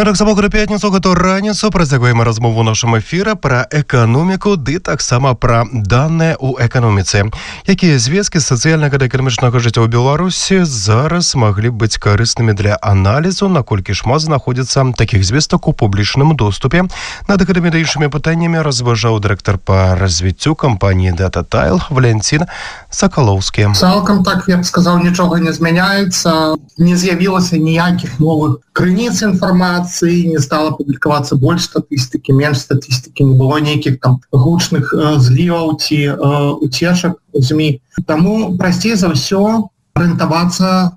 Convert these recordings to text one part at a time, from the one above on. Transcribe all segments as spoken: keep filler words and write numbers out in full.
Так само ў пятніцу гэту раніцу працягваем размову ў нашым эфіры пра эканоміку, ды таксама пра даныя ў эканоміцы. Якія звесткі сацыяльнага ды эканамічнага жыцця ў Беларусі зараз маглі б быць карыснымі для аналізу, наколькі шмат знаходзіцца такіх звестак у публічным доступе. Над гэтымі ды іншымі пытаннямі разважаў дырэктар па развіццю кампаніі DataTile Валентин Сакалоўскі. Цалкам так, я б сказаў, нічога не змяняецца, не з'явілася ніякіх новых крыніц інфармацыі, не стала публікавацца больш статыстыкі, менш статыстыкі, не было нейкіх там гучных э, зліваў ці э, уцешак у ЗМІ. Таму прасцей за ўсё арыентавацца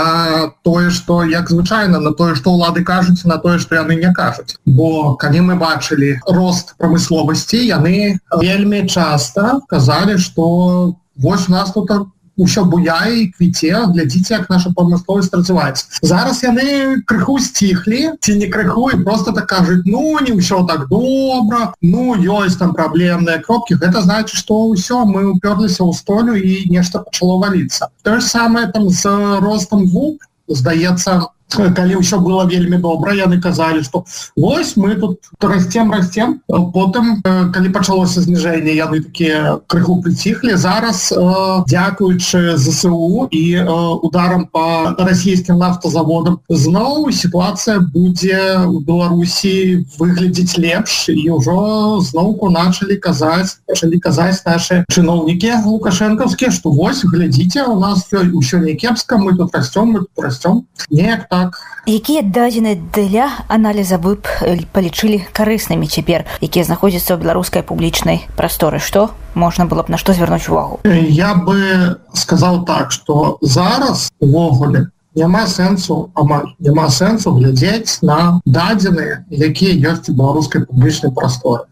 на тое, што, як звычайна, на тое, што ўлады кажуць, на тое, што яны не кажуць. Бо калі мы бачылі рост прамысловасці, яны вельмі часта казалі, што вось у нас тут усё буяе і квіце, глядзіце, як наша прамысловасць развіваецца. Зараз яны крыху сціхлі, ці не крыху, і просто так кажуць, ну, не ўсё так добра, ну, ёсць там праблемныя кропкі. Гэта значыць, што ўсё, мы уперліся ў столю і нешта пачало валіцца. Тое ж самае там з ростам вуп, здаецца, калі ўсё было вельмі добра, яны казалі, што вось мы тут расцем, расцем. Потым, калі пачалося зніжэнне, яны такія крыху прыціхлі. Зараз, дзякуючы ЗСУ і ударам па расійскім нафтазаводам, зноў сітуацыя будзе ў Беларусі выглядзець лепш, і ўжо зноўку началі казаць, пачалі казаць нашы чыноўнікі лукашэнкаўскія, што вось, глядзіце, у нас ўсё не кепска, мы тут расцём, мы тут расцём. Неяк так. Якія дадзеныя для аналіза вы б палічылі карыснымі цяпер, якія знаходзяцца ў беларускай публічнай прасторы? Што можна было б на што звярнуць увагу? Я бы сказаў так, што зараз увогуле няма сэнсу, амаль няма сэнсу глядзець на дадзеныя, якія ёсць у беларускай публічнай прасторы.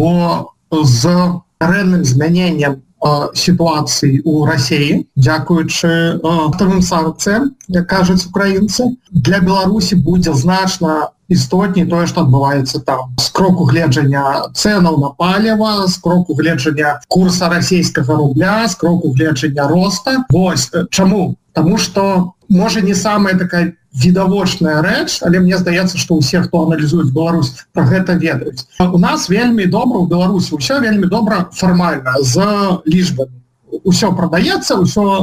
Бо з карэнным змяненнем сітуацыі ў Расіі, дзякуючы нафтавым санкцыям, як кажуць украінцы, для Беларусі будзе значна істотней тое, што адбываецца там. З кроку гледжання цэнаў на паліва, з кроку гледжання курса расійскага рубля, з кроку гледжання роста. Вось, чаму? Таму што, можа, не самая такая відавочная рэч, але мне здаецца, што ўсе, хто аналізуюць Беларусь, пра гэта ведаюць. У нас вельмі добра ў Беларусі, ўсё вельмі добра фармальна, з лічбамі. Усё прадаецца, ўсё э,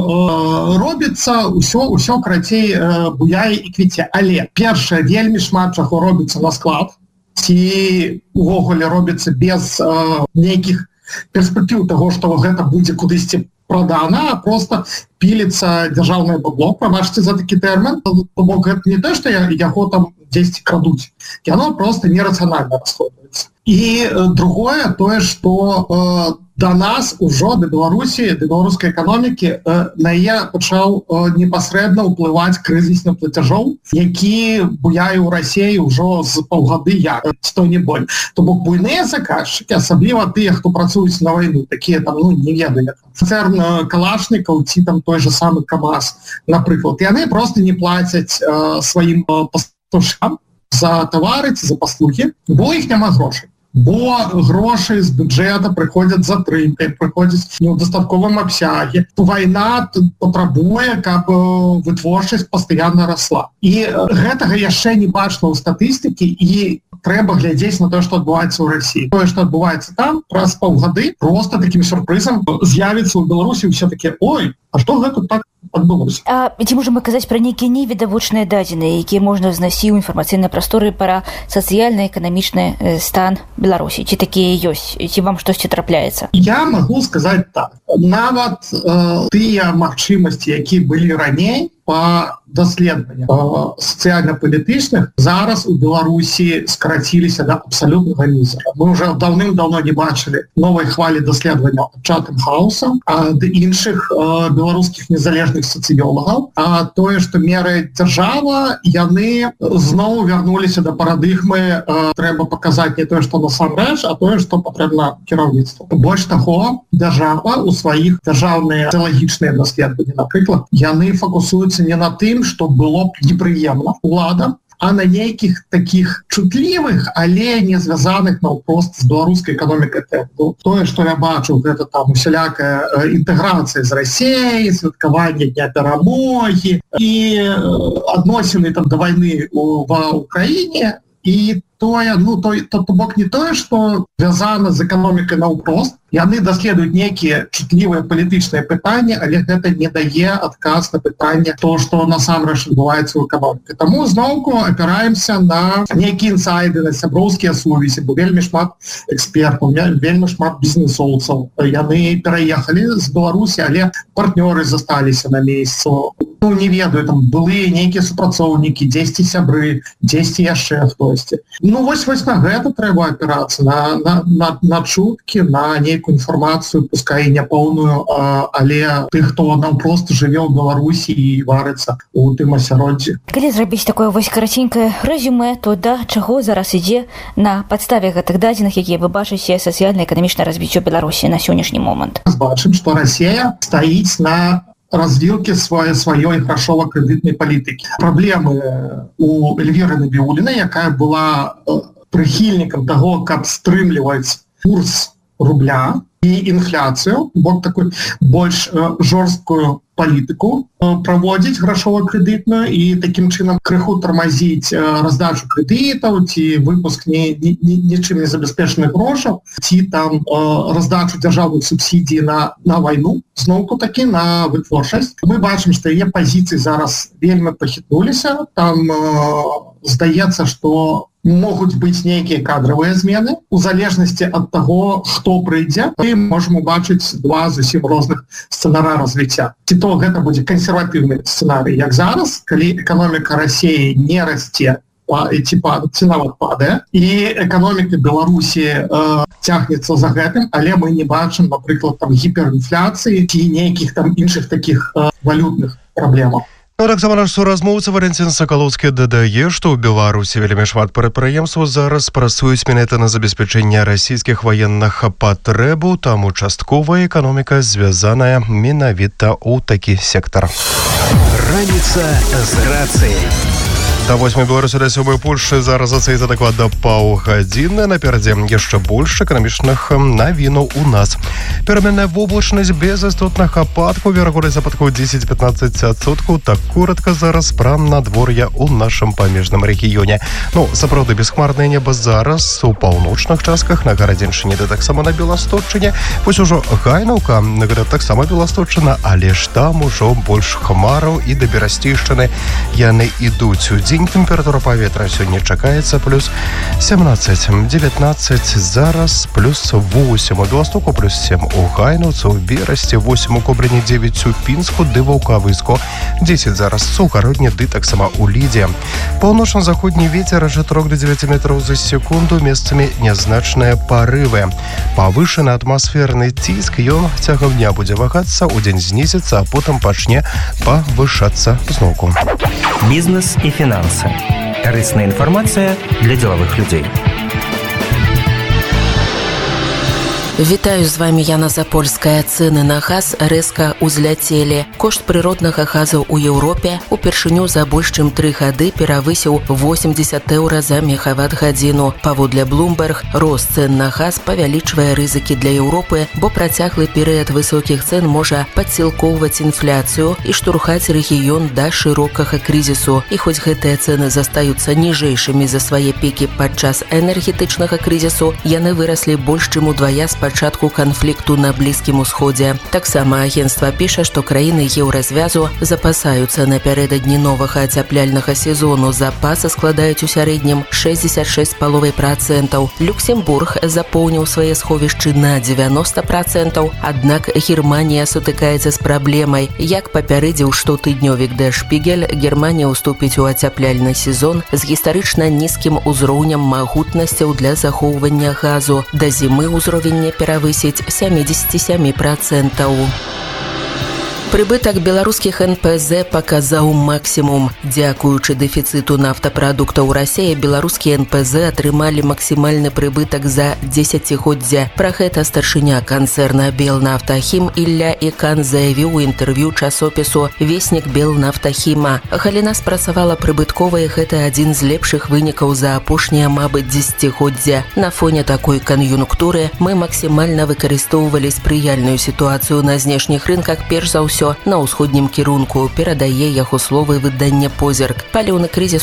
робіцца, ўсё, ўсё карацей э, буяе і квіце. Але першае, вельмі шмат чаго робіцца на склад, ці увогуле робіцца без э, нейкіх перспектыў таго, што гэта будзе кудысьці продана, а просто піліцца дзяржаўнае бабло, прабачце за такі тэрмін. Бо гэта не те, што яго там дзесьці крадуць. Яно просто нерацыянальна расходуецца. І другое, тое, што э, да нас ужо, да Беларусі, да беларускай эканомікі, э, на яе пачаў э, непасрэдна ўплываць крызісны плацяжоў, які буяе ў Расіі ўжо з паўгады як, сто не боль. То бок буйныя заказчыкі, асабліва тыя, хто працуюць на вайну, такія там, ну, не ведаю, канцэрн калашнікаў ці там той же самы КамАЗ, напрыклад, яны просто не плацяць э, сваім э, пастушам за тавары ці за паслугі, бо іх няма грошай. Бо грошы з бюджэта прыходзяць з затрымкай, прыходзяць не ў дастатковым абсяге. Вайна патрабуе, каб вытворчасць пастаянна расла. І гэтага яшчэ не бачна ў статыстыкі, і трэба глядзець на тое, што адбываецца ў Расіі. Тое, што адбываецца там, праз паўгады проста такім сюрпрызам з'явіцца ў Беларусі ўсё такі, ой, а што гэта так адбылося? А ці можам мы казаць пра нейкія невідавочныя дадзеныя, якія можна знайсці ў інфармацыйнай прасторы пра сацыяльна-эканамічны стан Беларусі? Ці такія ёсць? Ці вам штосьці трапляецца? Я магу сказаць так. Нават э, тыя магчымасці, якія былі раней, па даследаваннях сацыяльна-палітычных, зараз у Беларусі скараціліся да абсалютнага мізера. Мы ўжо даўным-даўно не бачылі новай хвалі даследаванняў Чатам Хауса, ад іншых э, беларускіх незалежных сацыёлагаў. А тое, што меры дзяржава, яны зноў вярнуліся да парадыгмы, э, трэба паказаць не тое, што насамрэч, а тое, што патрэбна кіраўніцтву. Больш таго, дзяржава ў сваіх дзяржаўныя тэалагічныя даследаванні, напрыклад, яны фокусуюцца не на тым, што было б непрыемна уладам, а на нейкіх такіх чутлівых, але не звязаных наўпрост з беларускай эканомікай тэму. Тое, што я бачу, гэта там усялякая інтэграцыя з Расіяй, святкаванне дня перамогі і адносіны там да вайны ва Ўкраіне, і тое, ну, то, то, то бок не тое, што звязана з эканомікай наўпрост, яны даследуюць нейкія чутлівыя палітычныя пытанні, але гэта не дае адказ на пытанне то, што насамрэч адбываецца ў эканоміцы. Таму зноўку апіраемся на нейкія інсайды, на сяброўскія сувязі, бо вельмі шмат экспертаў, вельмі шмат бізнесоўцаў. Яны пераехалі з Беларусі, але партнёры засталіся на месцу. Ну, не ведаю, там былі нейкія супрацоўнікі, дзесьці сябры, дзесьці яшчэ хтосьці. Ну, вось вось на гэта трэба апірацца, на, на, на, на чуткі, на нейкую інфармацыю, пускай няпоўную, але тых, хто нам проста жыве ў Беларусі і варыцца ў тым асяроддзі. Калі зрабіць такое вось караценькае рэзюмэ, то да чаго зараз ідзе на падставе гэтых дадзеных, якія вы бачыце сацыяльна-эканамічнае развіццё Беларусі на сённяшні момант? Бачым, што Расія стаіць на развілкі сваёй сваёй грашова-крэдытнай палітыкі. Праблемы у Эльвіры Набіулінай, якая была прыхільнікам таго, каб стрымліваць курс рубля і інфляцыю, бок такой больш жорсткую палітыку праводзіць грашова-крэдытную і такім чынам крыху тармазіць раздачу крэдытаў ці выпуск не, не, нічым не забяспечаных грошаў, ці там раздачу дзяржаўных субсідій на, на вайну, зноўку такі на вытворчасць. Мы бачым, што яе пазіцыі зараз вельмі пахітнуліся. Там здаецца, што могуць быць нейкія кадравыя змены. У залежнасці ад таго, хто прыйдзе, мы можам убачыць два зусім розных сцэнарыя развіцця. Ці то гэта будзе кансерватыўны сцэнарый, як зараз, калі эканоміка Расіі не расце, ці нават падае, і эканоміка Беларусі э, цягнецца за гэтым, але мы не бачым, напрыклад, там гіперінфляцыі ці нейкіх там іншых такіх э, валютных праблемаў. Ну, таксама наш суразмоўца Валентин Сакалоўскі дадае, што ў Беларусі вельмі шмат прадпрыемстваў зараз працуюць менавіта на забеспячэнне расійскіх ваенных патрэбаў, таму частковая эканоміка звязаная менавіта ў такі сектар. Раніца з рацыяй. Да восьмай Беларусі да сёмай Польшчы зараз ацэецца дакладна паўгадзіны. Наперадзе яшчэ больш эканамічных навінаў у нас. Пераменная воблачнасць без істотных ападкаў, верагоднасць ападкаў дзесяць-пятнаццаць адсоткаў. Так коратка зараз пра надвор'е ў нашым памежным рэгіёне. Ну, сапраўды бесхмарнае неба зараз у паўночных частках, на Гарадзеншчыне, да таксама на Беласточчыне. Вось ужо Гайнаўка, гэта таксама Беласточчына, але ж там ужо больш хмараў і да Берасцейшчыны яны ідуць. Дзень тэмпература паветра сёння чакаецца плюс сямнаццаць дзевятнаццаць, зараз плюс восемь у Беластоку, плюс сем у Гайнаўцы, у Берасці, восемь у Кобрыні, девять у Пінску, ды Ваўкавыску, дзесяць зараз у Гародні, ды таксама у Лідзе. Паўночна-заходні вецер ад чатырох да дзевяці метраў за секунду, месцамі нязначныя парывы. Павышаны атмасферны ціск, ён цягам дня будзе вагацца, удзень знізіцца, а потым пачне павышацца зноўку. Бізнес і фінансы. Карысная інфармацыя для дзелавых людзей. Вітаю, з вами Яна Запольская. Цэны на газ рэзка ўзляцелі. Кошт прыроднага газу ў Еўропе упершыню за больш чым тры гады перавысіў восемьдесят еўра за мегаватт-гадзіну. Паводле Bloomberg, рост цэн на газ павялічвае рызыкі для Еўропы, бо працяглы перыяд высокіх цэн можа падсілкоўваць інфляцыю і штурхаць рэгіён да шырокага крызісу. І хоць гэтыя цэны застаюцца ніжэйшымі за свае пікі падчас энергетычнага крызісу, яны выраслі больш чым удвая з пачатку канфлікту на Блізкім Усходзе. Таксама агенцтва піша, што краіны еўразвязу запасаюцца напярэдадні новага ацяпляльнага сезону. Запасы складаюць у сярэднім шэсцьдзесят шэсць і пяць працэнтаў. Люксембург запоўніў свае сховішчы на дзевяносто працэнтаў, аднак Германія сутыкаецца з праблемай. Як папярэдзіў штотыднёвік Der Spiegel, Германія ўступіць у ацяпляльны сезон з гістарычна нізкім узроўнем магутнасцяў для захоўвання газу. Да зімы ўзровень не перавысіць сямдзесят сем працэнтаў. Прыбытак беларускіх эн пэ зэ паказаў максімум. Дзякуючы дэфіцыту нафтапрадуктаў Расіі, беларускія эн пэ зэ атрымалі максімальны прыбытак за дзесяцігоддзя. Пра гэта старшыня канцэрна Белнафтахім Ілля Ікан заявіў у інтэрв'ю часопісу «Веснік Белнафтахіма». Галіна спрацавала прыбытковай, гэта адзін з лепшых вынікаў за апошнія, мабыць, дзесяцігоддзя. На фоне такой кан'юнктуры мы максімальна выкарыстоўвалі спрыяльную сітуацыю на знешніх рынках, перш за ўсё на ўсходнім кірунку, перадае яго словы выдання «Позірк». Паліўны крызіс